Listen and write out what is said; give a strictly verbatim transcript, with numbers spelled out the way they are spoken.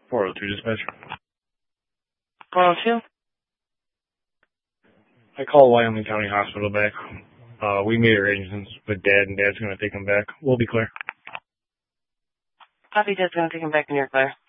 four oh two dispatch. four oh two? I called Wyoming County Hospital back. Uh, we made arrangements with Dad, and Dad's going to take him back. We'll be clear. Copy, Dad's going to take him back and you're clear.